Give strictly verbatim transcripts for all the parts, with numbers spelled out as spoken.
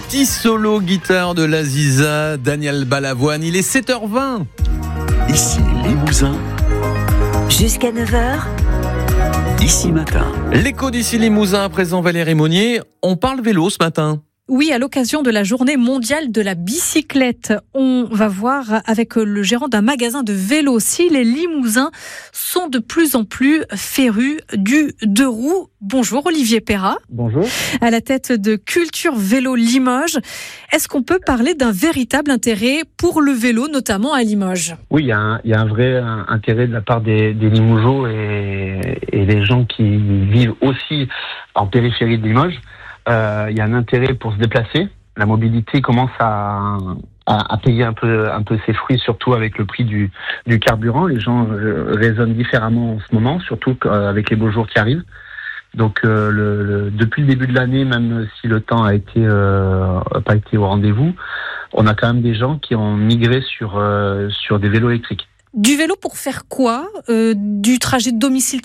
petit solo guitare de l'Aziza, Daniel Balavoine. Il est sept heures vingt. Ici Limousin. Jusqu'à neuf heures. Ici Matin. L'écho d'ici Limousin, à présent Valérie Monnier. On parle vélo ce matin. Oui, à l'occasion de la journée mondiale de la bicyclette, on va voir avec le gérant d'un magasin de vélos si les Limousins sont de plus en plus férus du deux roues. Bonjour Olivier Perrat. Bonjour. À la tête de Culture Vélo Limoges, est-ce qu'on peut parler d'un véritable intérêt pour le vélo, notamment à Limoges ? Oui, il y a un, il y a un vrai un, intérêt de la part des, des Limougeaux et, et les gens qui vivent aussi en périphérie de Limoges. Euh, il y a un intérêt pour se déplacer. La mobilité commence à, à, à payer un peu, un peu ses fruits, surtout avec le prix du, du carburant. Les gens euh, raisonnent différemment en ce moment, surtout euh, avec les beaux jours qui arrivent. Donc, euh, le, le, depuis le début de l'année, même si le temps a été euh, pas été au rendez-vous, on a quand même des gens qui ont migré sur euh, sur des vélos électriques. Du vélo pour faire quoi ? euh, Du trajet domicile-travail ?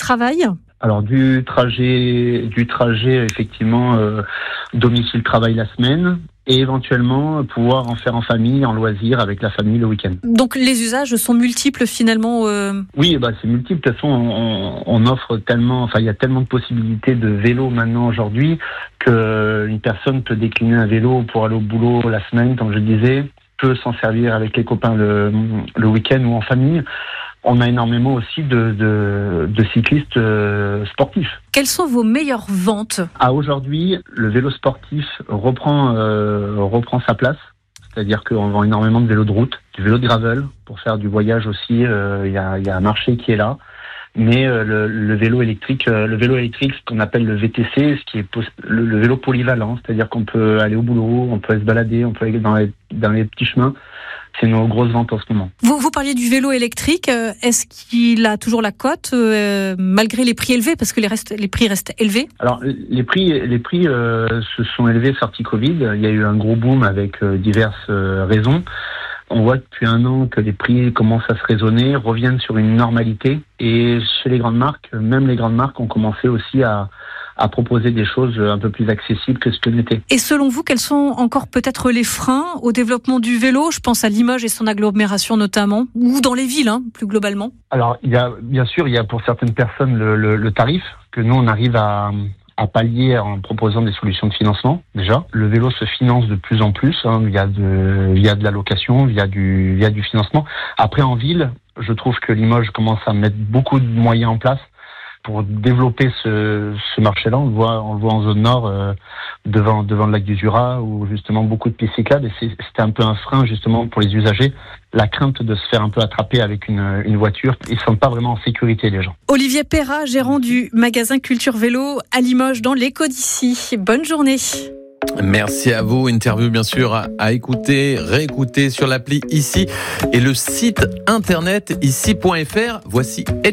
Alors du trajet, du trajet effectivement euh, domicile-travail la semaine et éventuellement pouvoir en faire en famille, en loisir avec la famille le week-end. Donc les usages sont multiples finalement. Euh... Oui, bah c'est multiple. De toute façon, on, on offre tellement, enfin il y a tellement de possibilités de vélo maintenant aujourd'hui que une personne peut décliner un vélo pour aller au boulot la semaine, comme je disais, peut s'en servir avec les copains le, le week-end ou en famille. On a énormément aussi de, de, de cyclistes euh, sportifs. Quelles sont vos meilleures ventes ? À aujourd'hui, le vélo sportif reprend, euh, reprend sa place. C'est-à-dire qu'on vend énormément de vélos de route, du vélo de gravel. Pour faire du voyage aussi, il euh, y, a, y a un marché qui est là. Mais euh, le, le vélo électrique, euh, le vélo électrique, ce qu'on appelle le V T C, ce qui est pos- le, le vélo polyvalent, c'est-à-dire qu'on peut aller au boulot, on peut se balader, on peut aller dans les, dans les petits chemins. C'est nos grosses ventes en ce moment. Vous, vous parliez du vélo électrique. Est-ce qu'il a toujours la cote euh, malgré les prix élevés, parce que les, restes, les prix restent élevés ? Alors les prix, les prix euh, se sont élevés sorti Covid. Il y a eu un gros boom avec euh, diverses euh, raisons. On voit depuis un an que les prix commencent à se raisonner, reviennent sur une normalité. Et chez les grandes marques, même les grandes marques ont commencé aussi à à proposer des choses un peu plus accessibles que ce que n'était. Et selon vous, quels sont encore peut-être les freins au développement du vélo ? Je pense à Limoges et son agglomération notamment, ou dans les villes, hein, plus globalement. Alors, il y a, bien sûr, il y a pour certaines personnes le, le, le tarif, que nous, on arrive à, à pallier en proposant des solutions de financement, déjà. Le vélo se finance de plus en plus, hein, via de, via de la location, via du, via du financement. Après, en ville, je trouve que Limoges commence à mettre beaucoup de moyens en place pour développer ce, ce marché-là. On le voit, on le voit en zone nord, euh, devant, devant le lac du Jura, où justement beaucoup de pistes cyclables. Et c'est, c'était un peu un frein justement pour les usagers, la crainte de se faire un peu attraper avec une, une voiture. Ils ne sont pas vraiment en sécurité, les gens. Olivier Perrat, gérant du magasin Culture Vélo à Limoges, dans l'écho d'ici. Bonne journée. Merci à vous. Interview bien sûr à, à écouter, réécouter sur l'appli Ici et le site internet ici point f r. Voici Ed